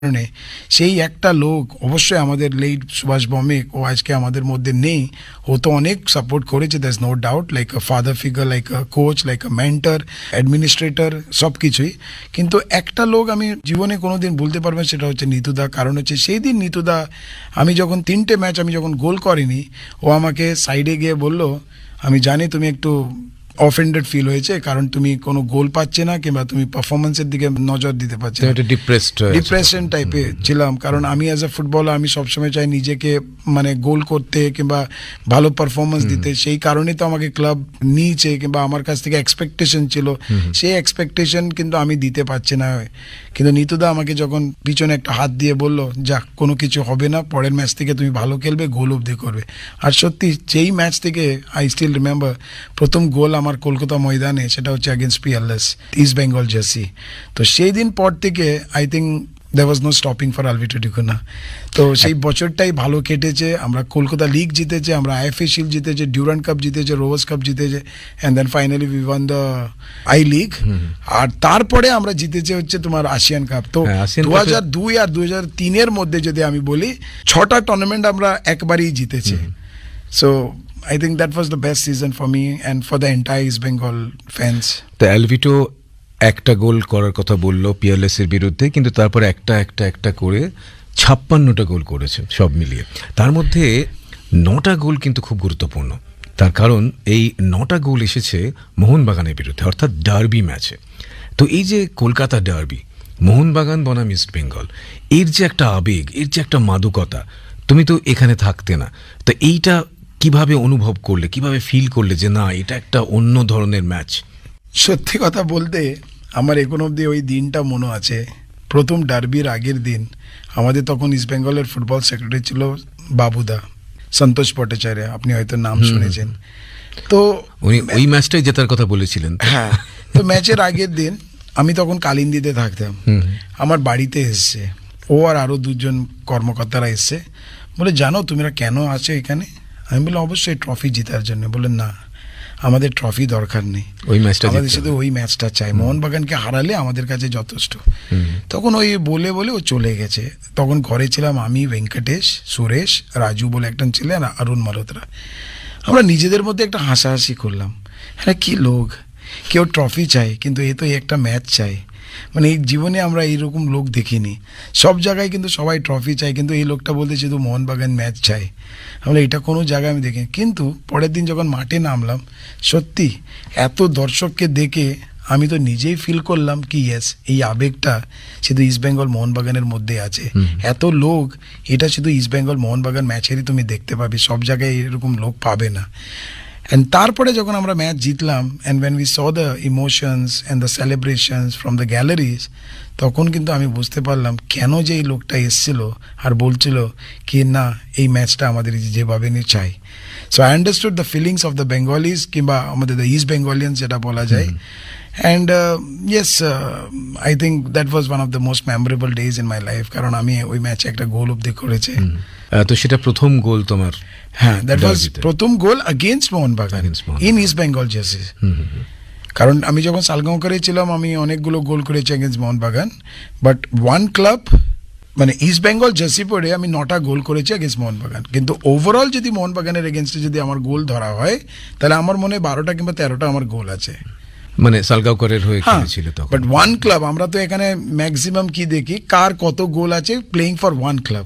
কারণে সেই একটা লোক অবশ্যই আমাদের লেট সুভাষ ভৌমিক ও আজকে আমাদের মধ্যে নেই, ও তো অনেক সাপোর্ট করেছে, that's no doubt, like a father figure, like a coach, like a mentor, administrator, সব কিছুই। কিন্তু একটা লোক আমি জীবনে কোনোদিন ভুলতে পারবো না, সেটা হচ্ছে নিতুদা। কারণ হচ্ছে সেই দিন নিতুদা, আমি যখন 3টে ম্যাচ আমি যখন গোল করিনি, ও আমাকে সাইডে গিয়ে বলল, আমি জানি তুমি একটু অফেন্ডেড ফিল হয়েছে, কারণ তুমি কোনো গোল পাচ্ছে না কিংবা তুমি পারফরমেন্সের দিকে নজর দিতে পারছো না, ডিপ্রেশন টাইপে ছিলাম। কারণ আমি অ্যাজ এ ফুটবলার আমি সবসময় চাই নিজেকে মানে গোল করতে কিংবা ভালো পারফরমেন্স দিতে, সেই কারণেই তো আমাকে ক্লাব নিয়েছে কিংবা আমার কাছ থেকে এক্সপেকটেশন ছিল, সেই এক্সপেকটেশন কিন্তু আমি দিতে পারছি না। কিন্তু নিতুদা আমাকে যখন পিছনে একটা হাত দিয়ে বললো, যাক কোনো কিছু হবে না, পরের ম্যাচ থেকে তুমি ভালো খেলবে, গোল অবধি করবে। আর সত্যি যেই ম্যাচ থেকে আই স্টিল রিমেম্বার, প্রথম গোল আমার কলকাতা ময়দানে, সেটা হচ্ছে against Peerless, east Bengal jersey. তো সেই দিন পর থেকে I think there was no stopping for Alvito Di Cunha। তো সেই বছরটাই ভালো কেটেছে, আমরা কলকাতা লিগ জিতেছে, আমরা আইএফএ শিল্ড জিতেছে, ডিউরান্ড কাপ জিতেছে, রোভার্স কাপ জিতেছে, and then finally we want the I league. আর তারপরে আমরা জিতেছে হচ্ছে তোমার আসিয়ান কাপ। তো 2002 আর 2003-এর মধ্যে যদি আমি বলি, 6টা টুর্নামেন্ট আমরা একবারই জিতেছি। So I think that was the best season for me and for the entire East Bengal fans. তো অ্যালভিটো একটা গোল করার কথা বললো পিয়ারলেসের বিরুদ্ধে, কিন্তু তারপরে একটা করে 56টা গোল করেছে সব মিলিয়ে। তার মধ্যে 9টা গোল কিন্তু খুব গুরুত্বপূর্ণ, তার কারণ এই 9টা গোল এসেছে মোহনবাগানের বিরুদ্ধে, অর্থাৎ ডার্বি ম্যাচে। তো এই যে কলকাতা ডার্বি, মোহনবাগান বনাম ইস্ট বেঙ্গল, এর যে একটা আবেগ, এর যে একটা মাদকতা, তুমি তো এখানে থাকতে না, তো এইটা কিভাবে অনুভব করলে, কিভাবে ফিল করলে যে না এটা একটা অন্য ধরনের ম্যাচ? সত্যি কথা বলতে আমার এখন অবধি ওই দিনটা মনে আছে, প্রথম ডার্বির আগের দিন। আমাদের তখন ইস্ট বেঙ্গলের ফুটবল সেক্রেটারি ছিল বাবুদা, সন্তোষ ভট্টাচার্য, আপনি হয়তো নাম শুনেছেন। তো উনি ওই ম্যাচটাই জেতার কথা বলেছিলেন। হ্যাঁ, তো ম্যাচের আগের দিন আমি তখন কালিন্দিতে থাকতাম, আমার বাড়িতে এসছে ও আর আরও 2জন কর্মকর্তারা এসছে, বলে জানো তোমরা কেন আছো এখানে? আমি বললাম অবশ্যই ট্রফি জেতার জন্য। বললেন না, আমাদের ট্রফি দরকার নেই, ওই ম্যাচটা আমাদের শুধু ওই ম্যাচটা চাই, মোহনবাগানকে হারালে আমাদের কাছে যথেষ্ট। তখন ওই বলে ও চলে গেছে। তখন ঘরে ছিলাম আমি, ভেঙ্কটেশ, সুরেশ, রাজু বলে একজন ছিলেন, অরুণ মালহোত্রা। আমরা নিজেদের মধ্যে একটা হাসাহাসি করলাম, হ্যাঁ কি লোক, কেউ ট্রফি চায় কিন্তু এ তো একটা ম্যাচ চাই। মানে এই জীবনে আমরা এইরকম লোক দেখিনি, সব জায়গায় কিন্তু সবাই ট্রফি চায়, কিন্তু এই লোকটা বলতে শুধু মোহনবাগান ম্যাচ চাই। আমরা এটা কোনো জায়গায় আমি দেখি। কিন্তু পরের দিন যখন মাঠে নামলাম, সত্যি এত দর্শককে দেখে আমি তো নিজেই ফিল করলাম কি ইয়েস, এই আবেগটা শুধু ইস্ট বেঙ্গল মোহনবাগানের মধ্যে আছে। এত লোক, এটা শুধু ইস্ট বেঙ্গল মোহনবাগান ম্যাচেরই তুমি দেখতে পাবে, সব জায়গায় এরকম লোক পাবে না। অ্যান্ড তারপরে যখন আমরা match জিতলাম, and when we saw the emotions and the celebrations from the galleries, তখন কিন্তু আমি বুঝতে পারলাম কেন যে এই লোকটা এসেছিল আর বলছিল কি না এই ম্যাচটা আমাদের যেভাবে নিয়ে চাই। So I understood the feelings of the Bengalis, কিংবা আমাদের দ্য ইস্ট বেঙ্গলিয়ান্স যেটা বলা যায়। And yes, I think that was one of the most memorable days in my life, কারণ আমি ওই ম্যাচে একটা গোল অবধি করেছি। তো সেটা প্রথম গোল তোমার? হ্যাঁ, দ্যাট ওয়াজ প্রথম গোল আগেইনস্ট Mohun Bagan in east Bengal jersey. কারণ আমি যখন সালগাঁওকারে ছিলাম আমি অনেকগুলো গোল করেছি against Mohun Bagan, but one club মানে ইস্ট বেঙ্গল জার্সি পরে আমি 9টা গোল করেছি এগেন্স্ট মোহনবাগান। কিন্তু ওভারঅল যদি মোহনবাগানের এগেনস্টে যদি আমার গোল ধরা হয়, তাহলে আমার মনে হয় 12টা কিংবা 13টা আমার গোল আছে, মানে সালগাঁওকারের হয়ে খেলেছিল তখন। বাট ওয়ান ক্লাব, আমরা তো এখানে ম্যাক্সিমাম কি দেখি কার কত গোল আছে প্লেইং ফর ওয়ান ক্লাব।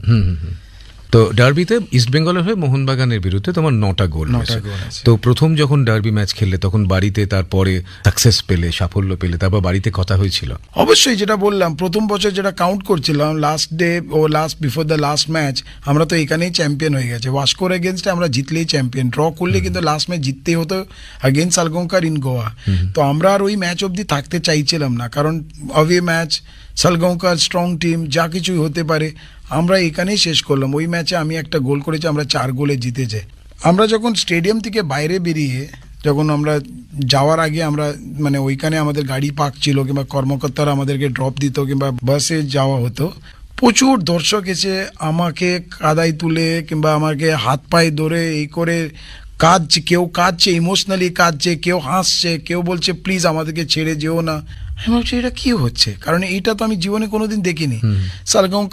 তো ডার্বিতে ইস্ট বেঙ্গলের হয়ে মোহনবাগানের বিরুদ্ধে তোমার 9টা গোল আছে। তো প্রথম যখন ডার্বি ম্যাচ খেললে তখন বাড়িতে তারপরে সাকসেস পেলে, সাফল্য পেলে, তারপর বাড়িতে কথা হয়েছিল? অবশ্যই, যেটা বললাম প্রথম বছর যেটা কাউন্ট করছিলাম, last day O last before the last match আমরা তো এখানেই চ্যাম্পিয়ন হয়ে গেছে। ওয়াস্কোর এগেনস্টে আমরা জিতলেই চ্যাম্পিয়ন, ড্র করলে কিন্তু লাস্ট ম্যাচ জিততেই হতো এগেনস্ট সালগাঁওকার ইন গোয়া। তো আমরা আর ওই ম্যাচ অবধি থাকতে চাইছিলাম না, কারণ away match, Salgaocar strong team, যা কিছুই হতে পারে, আমরা এখানেই শেষ করলাম। ওই ম্যাচে আমি একটা গোল করেছি, আমরা 4 গোলে জিতেছে। আমরা যখন স্টেডিয়াম থেকে বাইরে বেরিয়ে যখন আমরা যাওয়ার আগে আমরা মানে ওইখানে আমাদের গাড়ি পার্ক ছিল, কিংবা কর্মকর্তারা আমাদেরকে ড্রপ দিত, কিংবা বাসে যাওয়া হতো, প্রচুর দর্শক এসে আমাকে কাদায় তুলে কিংবা আমাকে হাত পায়ে ধরে এই করে কাঁদছে, কেউ কাঁদছে, ইমোশনালি কাঁদছে, কেউ হাসছে, কেউ বলছে প্লিজ আমাদেরকে ছেড়ে যেও না। আমি ভাবছি এটা কি হচ্ছে, কারণ এইটা তো আমি জীবনে কোনোদিন দেখিনি। সালগাঁও